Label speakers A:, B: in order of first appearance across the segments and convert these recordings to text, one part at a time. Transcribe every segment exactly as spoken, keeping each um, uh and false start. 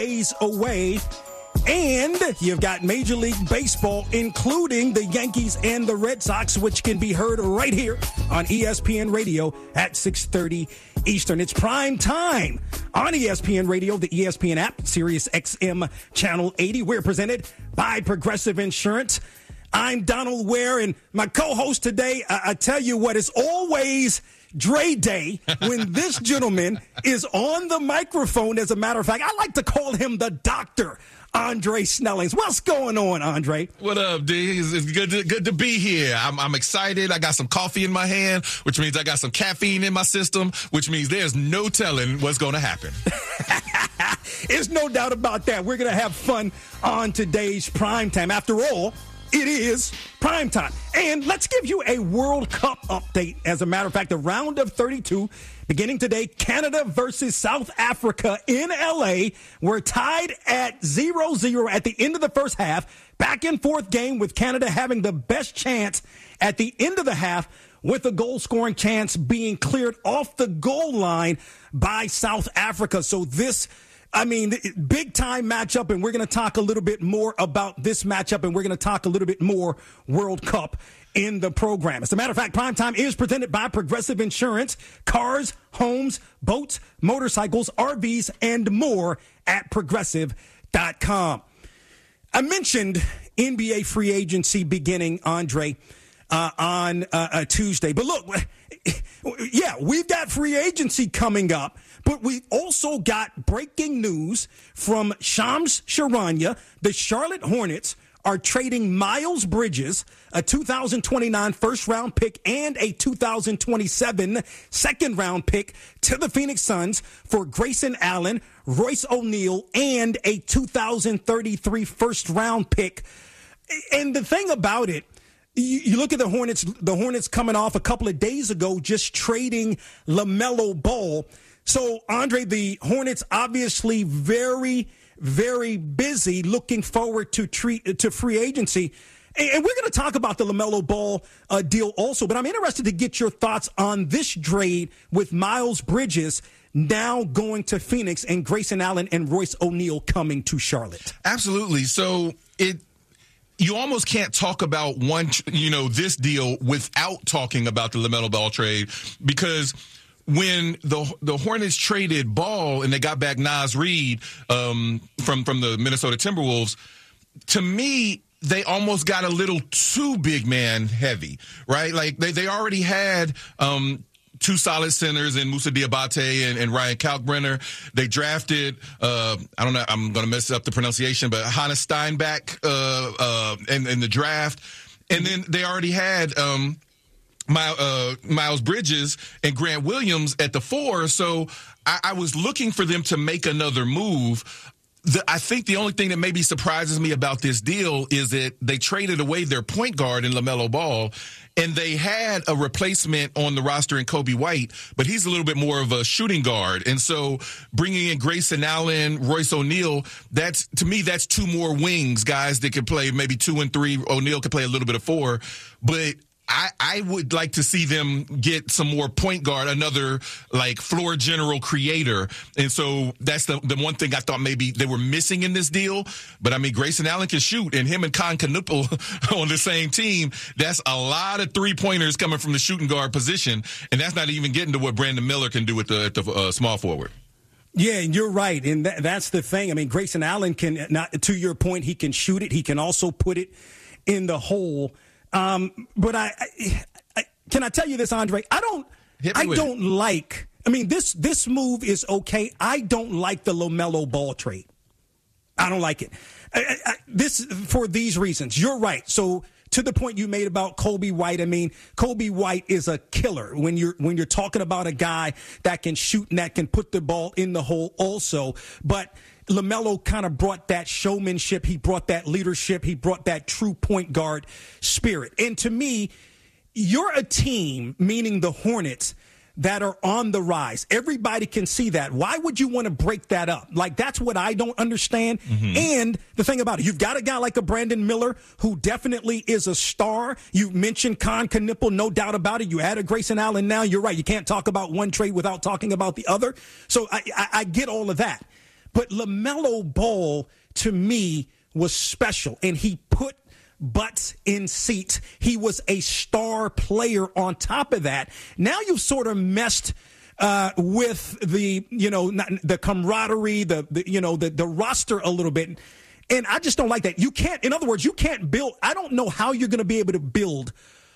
A: days away. And you've got Major League Baseball, including the Yankees and the Red Sox, which can be heard right here on E S P N Radio at six thirty Eastern. It's prime time on E S P N Radio, the E S P N app, Sirius X M Channel eighty. We're presented by Progressive Insurance. I'm Donald Ware, and my co-host today, I, I tell you what, it's always Dre Day when this gentleman is on the microphone. As a matter of fact, I like to call him the doctor, Andre Snellings. What's going on, Andre?
B: What up, D? It's, it's good to, good to be here. I'm, I'm excited. I got some coffee in my hand, which means I got some caffeine in my system, which means there's no telling what's going to happen.
A: There's no doubt about that. We're going to have fun on today's Primetime. After all, it is primetime. And let's give you a World Cup update. As a matter of fact, the round of thirty-two beginning today, Canada versus South Africa in L A. We're tied at zero zero at the end of the first half. Back and forth game with Canada having the best chance at the end of the half, with a goal scoring chance being cleared off the goal line by South Africa. So this I mean, big time matchup, and we're going to talk a little bit more about this matchup, and we're going to talk a little bit more World Cup in the program. As a matter of fact, Primetime is presented by Progressive Insurance, cars, homes, boats, motorcycles, R Vs, and more at progressive dot com. I mentioned N B A free agency beginning, Andre, uh, on uh, a Tuesday. But look, yeah, we've got free agency coming up. But we also got breaking news from Shams Charania. The Charlotte Hornets are trading Miles Bridges, a two thousand twenty-nine first-round pick, and a two thousand twenty-seven second-round pick to the Phoenix Suns for Grayson Allen, Royce O'Neal, and a two thousand thirty-three first-round pick. And the thing about it, you look at the Hornets, the Hornets coming off a couple of days ago just trading LaMelo Ball. So, Andre, the Hornets obviously very, very busy looking forward to treat, to free agency. And we're going to talk about the LaMelo Ball uh, deal also, but I'm interested to get your thoughts on this trade with Miles Bridges now going to Phoenix and Grayson Allen and Royce O'Neal coming to Charlotte.
B: Absolutely. So it you almost can't talk about one, you know, this deal without talking about the LaMelo Ball trade, because when the the Hornets traded Ball and they got back Naz Reid um, from from the Minnesota Timberwolves, to me, they almost got a little too big man heavy, right? Like they, they already had um, two solid centers in Moussa Diabate and, and Ryan Kalkbrenner. They drafted, uh, I don't know, I'm going to mess up the pronunciation, but Hannes Steinbach uh, uh, in, in the draft. And then they already had um, My, uh, Miles Bridges and Grant Williams at the four. So I, I was looking for them to make another move. The, I think the only thing that maybe surprises me about this deal is that they traded away their point guard in LaMelo Ball, and they had a replacement on the roster in Kobe White, but he's a little bit more of a shooting guard. And so bringing in Grayson Allen, Royce O'Neal, that's, to me, that's two more wings, guys that could play maybe two and three. O'Neal could play a little bit of four, but I, I would like to see them get some more point guard, another like floor general creator. And so that's the, the one thing I thought maybe they were missing in this deal. But I mean, Grayson Allen can shoot, and him and Con Knuppel on the same team, that's a lot of three pointers coming from the shooting guard position. And that's not even getting to what Brandon Miller can do with the, at the uh, small forward.
A: Yeah, you're right. And that, that's the thing. I mean, Grayson Allen can, not to your point, he can shoot it. He can also put it in the hole. Um, but I, I, I, can I tell you this, Andre? I don't, I don't it. like, I mean, this, this move is okay. I don't like the LaMelo Ball trade. I don't like it. I, I, this, for these reasons. You're right. So to the point you made about Kobe White, I mean, Kobe White is a killer when you're, when you're talking about a guy that can shoot and that can put the ball in the hole also. But LaMelo kind of brought that showmanship. He brought that leadership. He brought that true point guard spirit. And to me, you're a team, meaning the Hornets, that are on the rise. Everybody can see that. Why would you want to break that up? Like, that's what I don't understand. Mm-hmm. And the thing about it, you've got a guy like a Brandon Miller who definitely is a star. You mentioned Con Knuppel, no doubt about it. You added Grayson Allen now. You're right. You can't talk about one trade without talking about the other. So I, I, I get all of that. But LaMelo Ball, to me, was special, and he put butts in seats. He was a star player on top of that. Now you've sort of messed uh, with the, you know, the camaraderie, the, the you know, the, the roster a little bit. And I just don't like that. You can't, in other words, you can't build. I don't know how you're going to be able to build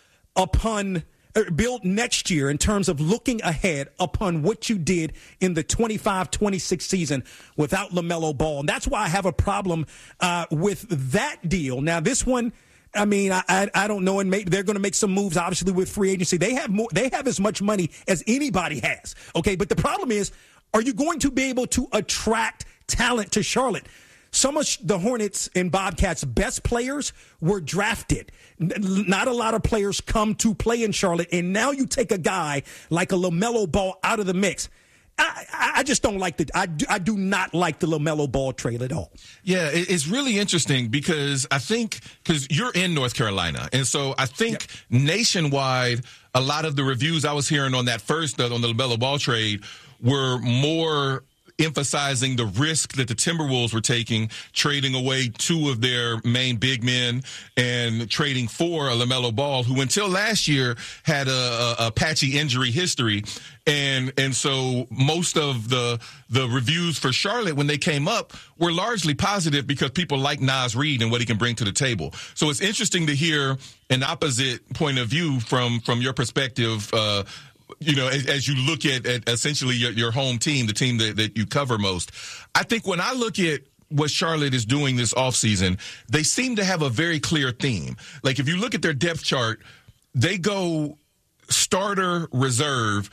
A: upon build next year in terms of looking ahead upon what you did in the twenty-five twenty-six season without LaMelo Ball. And that's why I have a problem uh, with that deal. Now, this one, I mean, I, I, I don't know, and maybe they're going to make some moves, obviously, with free agency. They have more, they have as much money as anybody has. Okay, but the problem is, are you going to be able to attract talent to Charlotte? Some of the Hornets and Bobcats' best players were drafted. Not a lot of players come to play in Charlotte, and now you take a guy like a LaMelo Ball out of the mix. I, I just don't like the I do, I do not like the LaMelo Ball trade at all.
B: Yeah, it's really interesting because I think because you're in North Carolina, and so I think yep. nationwide, a lot of the reviews I was hearing on that first uh, on the LaMelo Ball trade were more emphasizing the risk that the Timberwolves were taking, trading away two of their main big men and trading for a LaMelo Ball, who until last year had a, a, a patchy injury history. And and so most of the the reviews for Charlotte when they came up were largely positive because people like Naz Reid and what he can bring to the table. So it's interesting to hear an opposite point of view from from your perspective, uh, you know, as, as you look at, at essentially your, your home team, the team that, that you cover most. I think when I look at what Charlotte is doing this offseason, they seem to have a very clear theme. Like if you look at their depth chart, they go starter, reserve,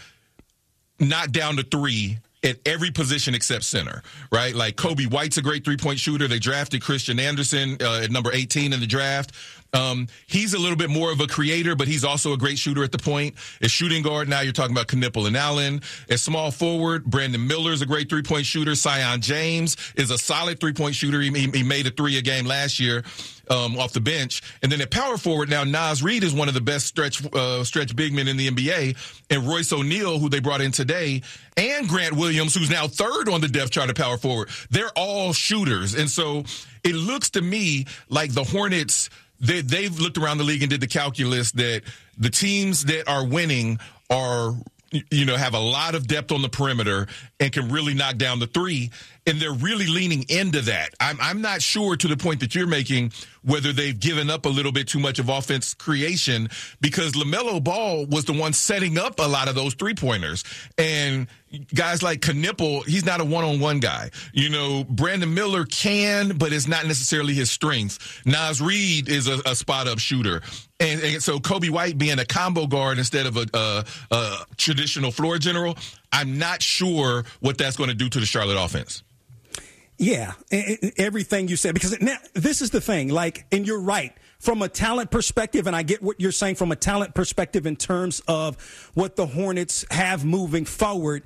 B: not down to three at every position except center, right? Like Kobe White's a great three-point shooter. They drafted Christian Anderson uh, at number eighteen in the draft. Um, he's a little bit more of a creator, but he's also a great shooter at the point. As shooting guard, now you're talking about Knipple and Allen. As small forward, Brandon Miller is a great three-point shooter. Sion James is a solid three-point shooter. He, he made a three a game last year um, off the bench. And then at power forward, now Naz Reid is one of the best stretch uh, stretch big men in the N B A. And Royce O'Neal, who they brought in today, and Grant Williams, who's now third on the depth chart at power forward. They're all shooters. And so it looks to me like the Hornets – They, they've looked around the league and did the calculus that the teams that are winning are, you know, have a lot of depth on the perimeter and can really knock down the three. And they're really leaning into that. I'm, I'm not sure to the point that you're making whether they've given up a little bit too much of offense creation because LaMelo Ball was the one setting up a lot of those three-pointers. And guys like Knipple, he's not a one-on-one guy. You know, Brandon Miller can, but it's not necessarily his strength. Naz Reid is a, a spot-up shooter. And, and so Kobe White being a combo guard instead of a, a, a traditional floor general, I'm not sure what that's going to do to the Charlotte offense.
A: Yeah, everything you said, because now this is the thing, like, and you're right, from a talent perspective, and I get what you're saying from a talent perspective in terms of what the Hornets have moving forward,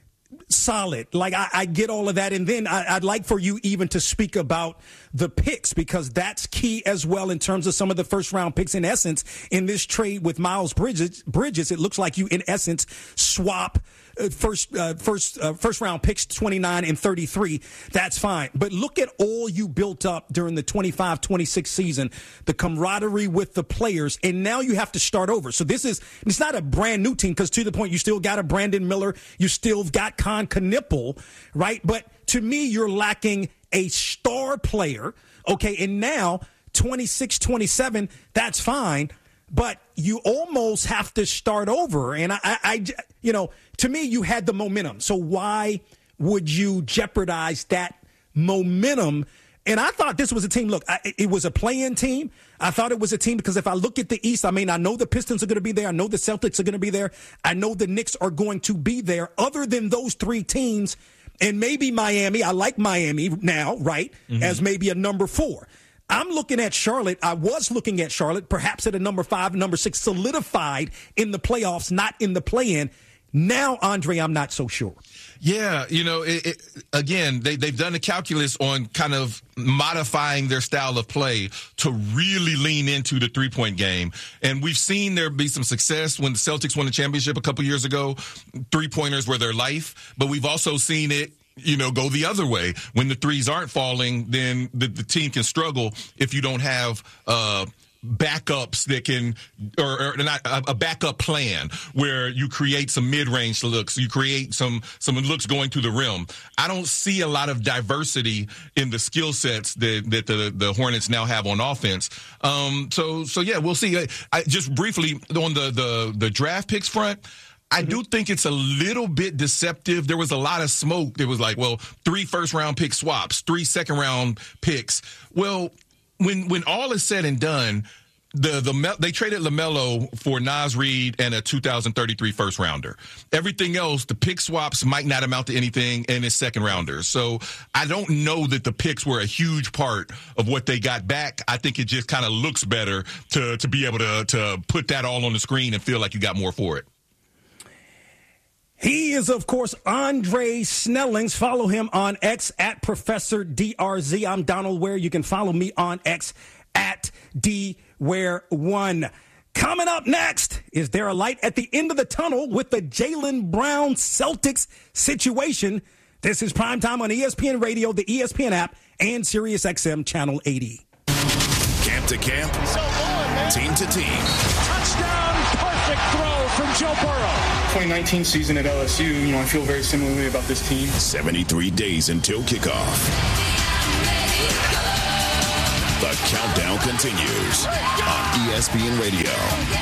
A: solid. Like, I, I get all of that, and then I, I'd like for you even to speak about the picks, because that's key as well in terms of some of the first-round picks. In essence, in this trade with Miles Bridges, Bridges, it looks like you, in essence, swap First, uh, first, uh, first round picks, twenty-nine and thirty-three. That's fine. But look at all you built up during the twenty-five twenty-six season, the camaraderie with the players, and now you have to start over. So this is, it's not a brand new team, because to the point, you still got a Brandon Miller, you still got Con Knipple, right? But to me, you're lacking a star player, okay? And now, twenty-six twenty-seven, that's fine. But you almost have to start over. And, I, I, I, you know, to me, you had the momentum. So why would you jeopardize that momentum? And I thought this was a team, look, I, it was a play-in team. I thought it was a team because if I look at the East, I mean, I know the Pistons are going to be there. I know the Celtics are going to be there. I know the Knicks are going to be there. Other than those three teams, and maybe Miami, I like Miami now, right, mm-hmm. as maybe a number four. I'm looking at Charlotte. I was looking at Charlotte, perhaps at a number five, number six, solidified in the playoffs, not in the play-in. Now, Andre, I'm not so sure.
B: Yeah, you know, it, it, again, they, they've done a calculus on kind of modifying their style of play to really lean into the three-point game. And we've seen there be some success when the Celtics won the championship a couple years ago. Three-pointers were their life. But we've also seen it, you know, go the other way. When the threes aren't falling, then the, the team can struggle if you don't have uh, backups that can, or, or not a, a backup plan where you create some mid-range looks, you create some some looks going to the rim. I don't see a lot of diversity in the skill sets that that the, the Hornets now have on offense. Um, so so yeah, we'll see. I, I, just briefly on the the the draft picks front, I do think it's a little bit deceptive. There was a lot of smoke. There was like, well, three first-round pick swaps, three second-round picks. Well, when when all is said and done, the the they traded LaMelo for Naz Reid and a two thousand thirty-three first-rounder. Everything else, the pick swaps might not amount to anything, and it's second-rounders. So I don't know that the picks were a huge part of what they got back. I think it just kind of looks better to to be able to to put that all on the screen and feel like you got more for it.
A: He is, of course, Andre Snellings. Follow him on X at Professor D R Z. I'm Donald Ware. You can follow me on X at D Ware one. Coming up next, is there a light at the end of the tunnel with the Jaylen Brown Celtics situation? This is Primetime on E S P N Radio, the E S P N app, and Sirius X M Channel eighty.
C: Camp to camp,
D: so on,
C: team to team.
D: Touchdown, perfect throw from Joe Burrow.
E: twenty nineteen season at L S U, you know, I feel very similarly about this team.
C: seventy-three days until kickoff. The countdown continues on E S P N Radio.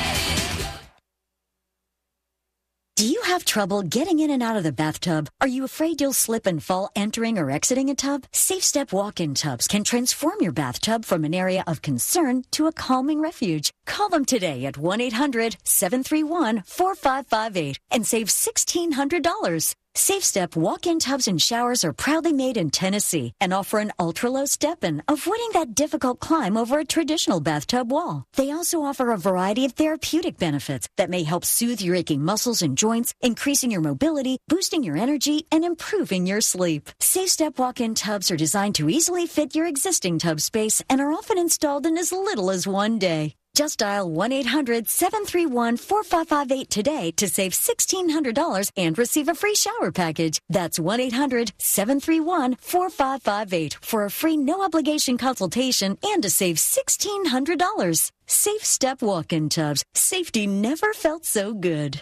F: Do you have trouble getting in and out of the bathtub? Are you afraid you'll slip and fall entering or exiting a tub? Safe Step walk-in tubs can transform your bathtub from an area of concern to a calming refuge. Call them today at one eight hundred seven three one four five five eight and save sixteen hundred dollars. Safe Step walk-in tubs and showers are proudly made in Tennessee and offer an ultra-low step-in, avoiding that difficult climb over a traditional bathtub wall. They also offer a variety of therapeutic benefits that may help soothe your aching muscles and joints, increasing your mobility, boosting your energy, and improving your sleep. Safe Step walk-in tubs are designed to easily fit your existing tub space and are often installed in as little as one day. Just dial one eight hundred seven three one four five five eight today to save sixteen hundred dollars and receive a free shower package. That's one eight hundred seven three one four five five eight for a free no-obligation consultation and to save sixteen hundred dollars. Safe Step walk-in tubs. Safety never felt so good.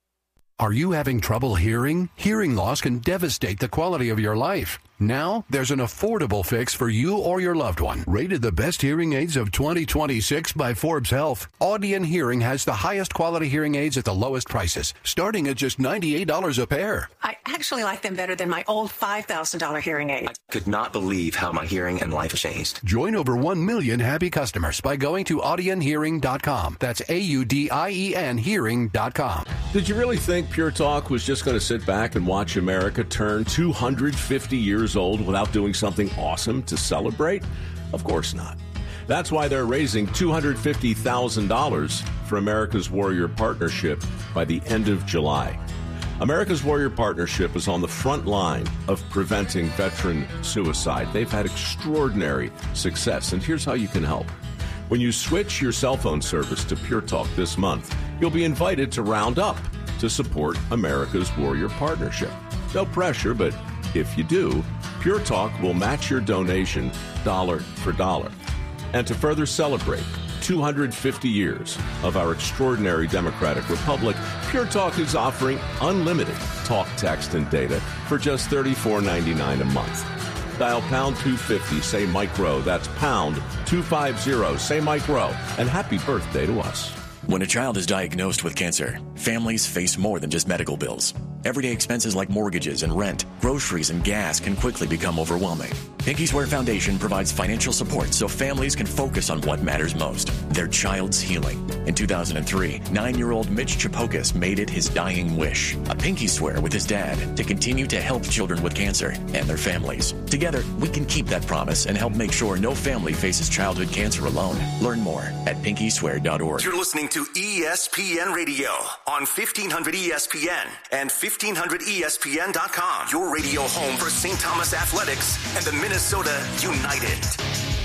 G: Are you having trouble hearing? Hearing loss can devastate the quality of your life. Now, there's an affordable fix for you or your loved one. Rated the best hearing aids of twenty twenty-six by Forbes Health, Audion Hearing has the highest quality hearing aids at the lowest prices, starting at just ninety-eight dollars a pair.
H: I actually like them better than my old five thousand dollars hearing aid.
I: I could not believe how my hearing and life have changed.
G: Join over one million happy customers by going to audion hearing dot com. That's A U D I E N hearing dot com.
J: Did you really think Pure Talk was just going to sit back and watch America turn two hundred fifty years old without doing something awesome to celebrate? Of course not. That's why they're raising two hundred fifty thousand dollars for America's Warrior Partnership by the end of July. America's Warrior Partnership is on the front line of preventing veteran suicide. They've had extraordinary success, and here's how you can help. When you switch your cell phone service to Pure Talk this month, you'll be invited to round up to support America's Warrior Partnership. No pressure, but if you do, Pure Talk will match your donation dollar for dollar. And to further celebrate two hundred fifty years of our extraordinary democratic republic, Pure Talk is offering unlimited talk, text, and data for just thirty-four ninety-nine a month. Dial pound two fifty, say Mike Rowe. That's pound two fifty, say Mike Rowe. And happy birthday to us.
K: When a child is diagnosed with cancer, families face more than just medical bills. Everyday expenses like mortgages and rent, groceries and gas can quickly become overwhelming. Pinky Swear Foundation provides financial support so families can focus on what matters most, their child's healing. In two thousand three, nine-year-old Mitch Chapokas made it his dying wish, a pinky swear with his dad, to continue to help children with cancer and their families. Together, we can keep that promise and help make sure no family faces childhood cancer alone. Learn more at pinky swear dot org.
L: You're listening to E S P N Radio on fifteen hundred E S P N and fifteen hundred E S P N dot com. Your radio home for Saint Thomas Athletics and the Minnesota United.